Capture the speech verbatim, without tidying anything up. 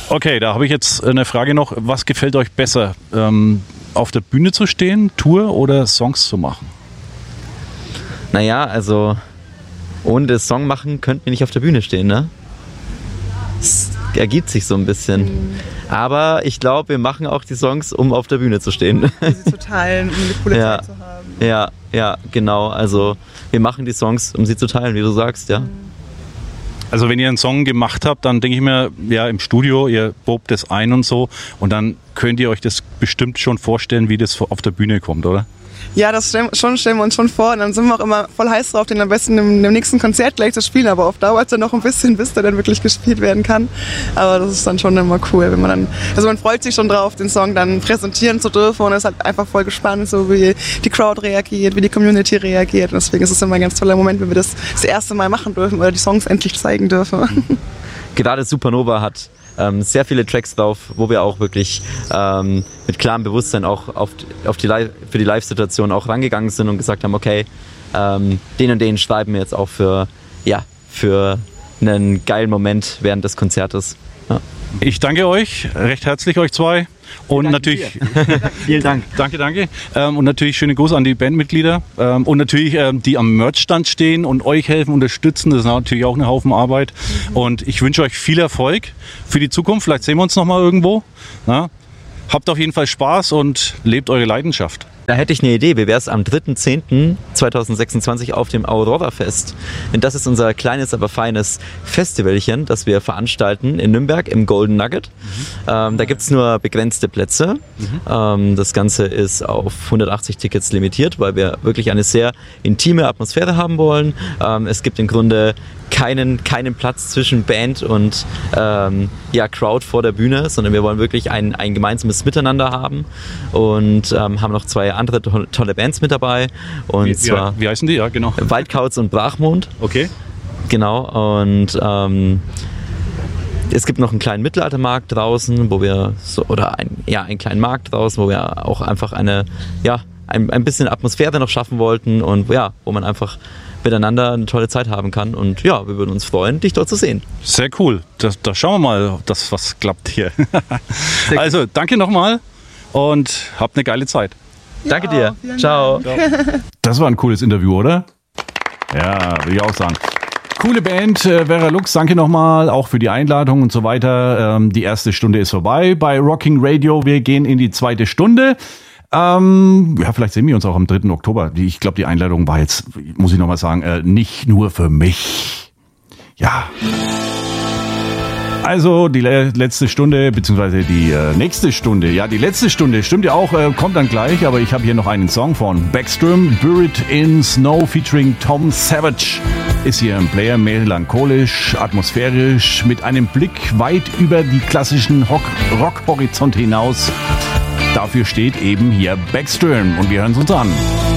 Okay, da habe ich jetzt eine Frage noch. Was gefällt euch besser, ähm, auf der Bühne zu stehen, Tour oder Songs zu machen? Naja, also ohne das Song machen könnten wir nicht auf der Bühne stehen, ne? Es ergibt sich so ein bisschen. Mhm. Aber ich glaube, wir machen auch die Songs, um auf der Bühne zu stehen. Um sie zu teilen, um eine coole ja. Zeit zu haben. Ja, ja, genau. Also wir machen die Songs, um sie zu teilen, wie du sagst, ja. Mhm. Also wenn ihr einen Song gemacht habt, dann denke ich mir, ja, im Studio, ihr probt das ein und so und dann könnt ihr euch das bestimmt schon vorstellen, wie das auf der Bühne kommt, oder? Ja, das stellen, schon, stellen wir uns schon vor und dann sind wir auch immer voll heiß drauf, den am besten im, im nächsten Konzert gleich zu spielen, aber oft dauert es dann noch ein bisschen, bis der dann wirklich gespielt werden kann. Aber das ist dann schon immer cool, wenn man dann, also man freut sich schon drauf, den Song dann präsentieren zu dürfen und ist halt einfach voll gespannt, so wie die Crowd reagiert, wie die Community reagiert und deswegen ist es immer ein ganz toller Moment, wenn wir das das erste Mal machen dürfen oder die Songs endlich zeigen dürfen. Gerade Supernova hat ähm, sehr viele Tracks drauf, wo wir auch wirklich ähm, mit klarem Bewusstsein auch auf, auf die Live, für die Live-Situation auch rangegangen sind und gesagt haben, okay, ähm, den und den schreiben wir jetzt auch für, ja, für einen geilen Moment während des Konzertes. Ja. Ich danke euch recht herzlich, euch zwei. Und Danke natürlich, vielen Dank. danke, danke. Ähm, und natürlich schöne Gruß an die Bandmitglieder. Ähm, und natürlich, ähm, die am Merchstand stehen und euch helfen, unterstützen. Das ist natürlich auch eine Haufen Arbeit. Mhm. Und ich wünsche euch viel Erfolg für die Zukunft. Vielleicht sehen wir uns noch mal irgendwo. Ja? Habt auf jeden Fall Spaß und lebt eure Leidenschaft. Da hätte ich eine Idee. Wie wäre es am dritter zehnter zweitausendsechsundzwanzig auf dem Aurora Fest? Denn das ist unser kleines, aber feines Festivalchen, das wir veranstalten in Nürnberg im Golden Nugget. Mhm. Ähm, da gibt es nur begrenzte Plätze. Mhm. Ähm, das Ganze ist auf hundertachtzig Tickets limitiert, weil wir wirklich eine sehr intime Atmosphäre haben wollen. Ähm, es gibt im Grunde keinen, keinen Platz zwischen Band und ähm, ja, Crowd vor der Bühne, sondern wir wollen wirklich ein, ein gemeinsames Miteinander haben und ähm, haben noch zwei andere to- tolle Bands mit dabei. Und wie, zwar wie, wie heißen die? Ja, genau. Waldkauz und Brachmond. Okay. Genau, und ähm, es gibt noch einen kleinen Mittelaltermarkt draußen, wo wir so, oder ein, ja, einen kleinen Markt draußen, wo wir auch einfach eine, ja, ein, ein bisschen Atmosphäre noch schaffen wollten und ja, wo man einfach miteinander eine tolle Zeit haben kann. Und ja, wir würden uns freuen, dich dort zu sehen. Sehr cool. Da, da schauen wir mal, ob das was klappt hier. Also, danke nochmal und habt eine geile Zeit. Danke dir. Ciao. Ciao. Das war ein cooles Interview, oder? Ja, würde ich auch sagen. Coole Band, äh, Vera Lux, danke nochmal, auch für die Einladung und so weiter. Ähm, die erste Stunde ist vorbei bei Rocking Radio. Wir gehen in die zweite Stunde. Ähm, ja, vielleicht sehen wir uns auch am dritten Oktober. Ich glaube, die Einladung war jetzt, muss ich nochmal sagen, äh, nicht nur für mich. Ja. Also die le- letzte Stunde, beziehungsweise die äh, nächste Stunde. Ja, die letzte Stunde, stimmt ja auch, äh, kommt dann gleich. Aber ich habe hier noch einen Song von Backstrom, Buried in Snow featuring Tom Savage. Ist hier ein Player, melancholisch, atmosphärisch, mit einem Blick weit über die klassischen Rock- Rock-Horizonte hinaus. Dafür steht eben hier Backstrom und wir hören es uns an.